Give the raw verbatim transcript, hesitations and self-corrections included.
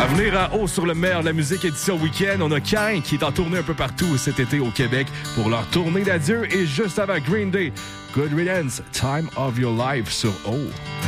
À venir à haut sur le meilleur de la musique édition week-end, on a Kain qui est en tournée un peu partout cet été au Québec pour leur tournée d'adieu. Et juste avant Green Day, Good Riddance, Time of Your Life sur O.